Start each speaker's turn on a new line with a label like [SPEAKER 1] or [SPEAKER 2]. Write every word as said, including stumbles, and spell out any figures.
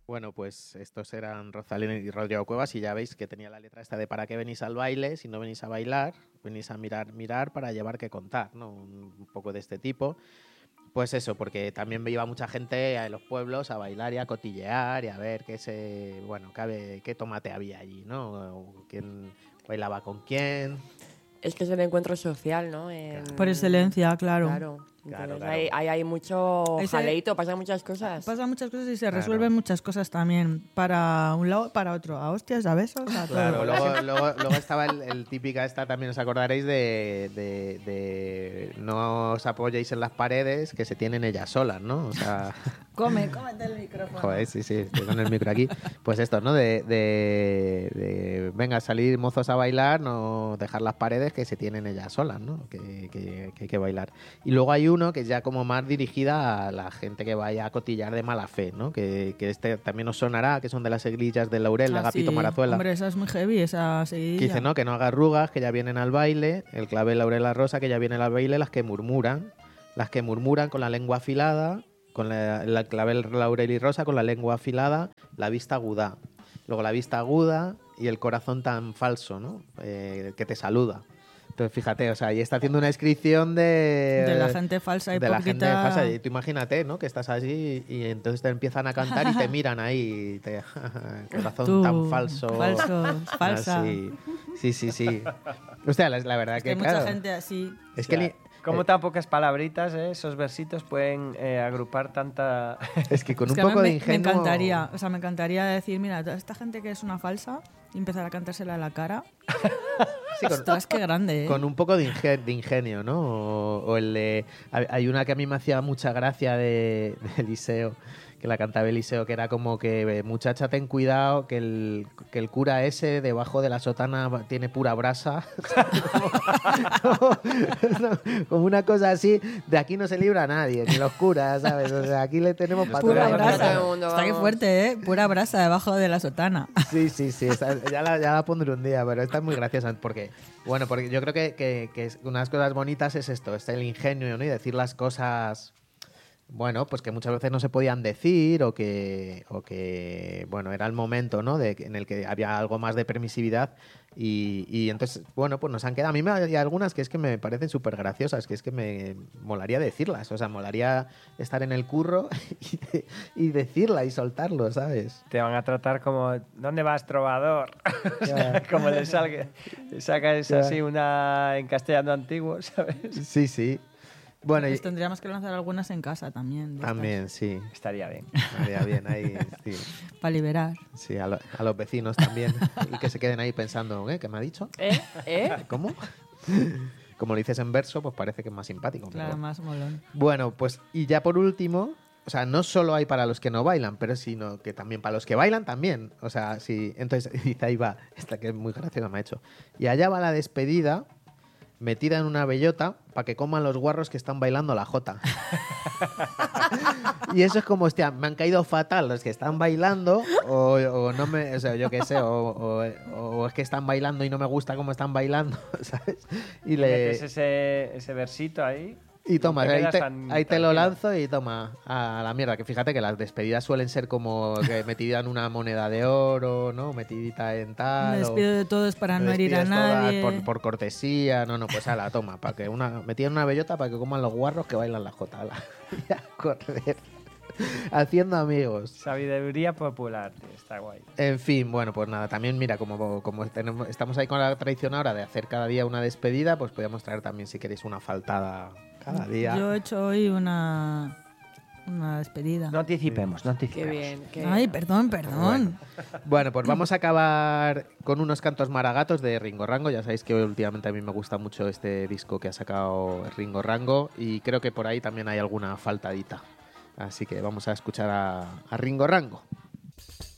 [SPEAKER 1] Bueno, pues estos eran Rosalén y Rodrigo Cuevas y ya veis que tenía la letra esta de ¿para qué venís al baile? Si no venís a bailar, venís a mirar, mirar para llevar que contar, ¿no? Un, un poco de este tipo. Pues eso, porque también iba mucha gente a los pueblos a bailar y a cotillear y a ver qué se, bueno, qué, qué tomate había allí, ¿no? O quién bailaba con quién.
[SPEAKER 2] Es que es el encuentro social, ¿no? En...
[SPEAKER 3] Por excelencia, claro.
[SPEAKER 2] Claro.
[SPEAKER 1] Claro,
[SPEAKER 2] Entonces,
[SPEAKER 1] claro.
[SPEAKER 2] Hay, hay, hay mucho
[SPEAKER 3] Ese-
[SPEAKER 2] jaleito, pasan muchas cosas.
[SPEAKER 3] Pasan muchas cosas y se
[SPEAKER 1] Claro.
[SPEAKER 3] resuelven muchas cosas también. Para un lado, para otro. A hostias, a besos, a todo.
[SPEAKER 1] Claro, luego, luego, luego estaba el, el típica esta, también os acordaréis de, de, de no os apoyéis en las paredes que se tienen ellas solas, ¿no? O sea,
[SPEAKER 3] Come, cómete el micrófono.
[SPEAKER 1] joder, sí, sí, estoy con el micro aquí. Pues esto, ¿no? De, de, de venga, salir mozos a bailar, no dejar las paredes que se tienen ellas solas, ¿no? Que, que, que hay que bailar. Y luego hay uno que es ya como más dirigida a la gente que vaya a cotillar de mala fe, ¿no? Que, que este también os sonará, que son de las seguillas de Laurel, de
[SPEAKER 3] Ah,
[SPEAKER 1] Agapito
[SPEAKER 3] sí.
[SPEAKER 1] Marazuela.
[SPEAKER 3] Hombre, esa es muy heavy, esa seguidilla.
[SPEAKER 1] Que dice, no, que no haga arrugas, que ya vienen al baile, el clavel Laurel la Rosa, que ya vienen al baile las que murmuran, las que murmuran con la lengua afilada, con la, la clavel Laurel y Rosa, con la lengua afilada, la vista aguda. Luego la vista aguda y el corazón tan falso, ¿no? Eh, que te saluda. Entonces, fíjate, o sea, ahí está haciendo una descripción de...
[SPEAKER 3] De la gente falsa,
[SPEAKER 1] de la gente
[SPEAKER 3] hipócrita.
[SPEAKER 1] falsa. Y tú imagínate, ¿no? Que estás allí y entonces te empiezan a cantar y te miran ahí. Y te... corazón
[SPEAKER 3] Tú,
[SPEAKER 1] tan falso.
[SPEAKER 3] falso, falsa.
[SPEAKER 1] Así. Sí, sí, sí. Hostia, la, la verdad
[SPEAKER 3] Es
[SPEAKER 1] que,
[SPEAKER 3] que hay
[SPEAKER 1] claro,
[SPEAKER 3] mucha gente así.
[SPEAKER 1] es
[SPEAKER 4] O
[SPEAKER 1] que
[SPEAKER 4] sea,
[SPEAKER 1] li-
[SPEAKER 4] como
[SPEAKER 1] eh,
[SPEAKER 4] tan pocas palabritas, ¿eh? Esos versitos pueden eh, agrupar tanta...
[SPEAKER 1] es que con
[SPEAKER 3] Es
[SPEAKER 1] un
[SPEAKER 3] que a mí
[SPEAKER 1] poco de
[SPEAKER 3] me, me
[SPEAKER 1] ingenuo...
[SPEAKER 3] encantaría, o sea, me encantaría decir, mira, toda esta gente que es una falsa y empezar a cantársela a la cara.
[SPEAKER 1] Sí, con,
[SPEAKER 3] Ostras, qué grande, ¿eh?
[SPEAKER 1] con un poco de, inge- de ingenio, ¿no? O, o el de... Hay una que a mí me hacía mucha gracia de, de Eliseo, que la cantaba Eliseo, que era como que, muchacha, ten cuidado, que el, que el cura ese debajo de la sotana tiene pura brasa. como, como- como una cosa así, de aquí no se libra nadie, ni los curas, ¿sabes? O sea, aquí le tenemos para
[SPEAKER 3] Pura
[SPEAKER 1] toda la
[SPEAKER 2] brasa.
[SPEAKER 1] vida.
[SPEAKER 2] Todo el mundo,
[SPEAKER 3] Está que
[SPEAKER 2] vamos.
[SPEAKER 3] fuerte, ¿eh? Pura brasa debajo de la sotana.
[SPEAKER 1] Sí, sí, sí, esta- ya, la, ya la pondré un día, pero esta es muy graciosa porque, bueno, porque yo creo que, que, que es- unas cosas bonitas es esto, es el ingenio, ¿no? Y decir las cosas, bueno, pues que muchas veces no se podían decir o que, o que bueno, era el momento, ¿no? De, en el que había algo más de permisividad y, y entonces, bueno, pues nos han quedado. A mí me hay algunas que es que me parecen súper graciosas, que es que me molaría decirlas, o sea, molaría estar en el curro y, de- y decirla y soltarlo, ¿sabes?
[SPEAKER 4] Te van a tratar como, ¿dónde vas, trovador? O sea, como le salga, le sacas
[SPEAKER 1] Ya.
[SPEAKER 4] así una en castellano antiguo, ¿sabes?
[SPEAKER 1] Sí, sí. Bueno, y,
[SPEAKER 3] Pues tendríamos que lanzar algunas en casa también. de
[SPEAKER 1] también, sí.
[SPEAKER 4] Estaría bien.
[SPEAKER 1] Estaría bien ahí, sí.
[SPEAKER 3] estas, para liberar.
[SPEAKER 1] Sí, a, lo- a los vecinos también. Y que se queden ahí pensando, ¿eh? ¿Qué me ha dicho?
[SPEAKER 2] ¿Eh? ¿Eh?
[SPEAKER 1] ¿Cómo? Como lo dices en verso, pues parece que es más simpático. pero
[SPEAKER 3] Claro,
[SPEAKER 1] bueno.
[SPEAKER 3] más molón.
[SPEAKER 1] Bueno, pues y ya por último, o sea, no solo hay para los que no bailan, pero sino que también para los que bailan también. O sea, sí, entonces dice ahí va, esta que es muy graciosa me ha hecho. Y allá va la despedida metida en una bellota para que coman los guarros que están bailando la jota. Y eso es como, hostia, me han caído fatal los que están bailando o, o no me, o sea, yo qué sé, o, o- o es que están bailando y no me gusta cómo están bailando, ¿sabes? Y le...
[SPEAKER 4] Metes ese, ese versito ahí.
[SPEAKER 1] Y toma,
[SPEAKER 4] te
[SPEAKER 1] ahí
[SPEAKER 4] quedas
[SPEAKER 1] te,
[SPEAKER 4] tan
[SPEAKER 1] ahí te lo
[SPEAKER 4] tranquilo.
[SPEAKER 1] lanzo y toma, a la mierda. Que fíjate que las despedidas suelen ser como que metida en una moneda de oro, ¿no? Metidita en tal.
[SPEAKER 3] Me
[SPEAKER 1] o
[SPEAKER 3] despido de todos para
[SPEAKER 1] te
[SPEAKER 3] no herir a
[SPEAKER 1] despides todas
[SPEAKER 3] nadie.
[SPEAKER 1] Por, por cortesía, no, no, pues a la toma. Para que una, metida en una bellota para que coman los guarros que bailan la jota. ala. Y a correr. Haciendo amigos.
[SPEAKER 4] Sabiduría popular, tío, está guay.
[SPEAKER 1] En fin, bueno, pues nada, también mira, como, como tenemos, estamos ahí con la tradición ahora de hacer cada día una despedida, pues podríamos traer también, si queréis, una faltada cada día.
[SPEAKER 3] Yo he hecho hoy una, una despedida.
[SPEAKER 4] No anticipemos, no
[SPEAKER 2] Qué
[SPEAKER 4] anticipemos.
[SPEAKER 2] bien. Qué...
[SPEAKER 3] Ay, perdón, perdón.
[SPEAKER 1] Bueno, pues vamos a acabar con unos cantos maragatos de Ringo Rango. Ya sabéis que últimamente a mí me gusta mucho este disco que ha sacado Ringo Rango y creo que por ahí también hay alguna faltadita. Así que vamos a escuchar a, a Ringo Rango.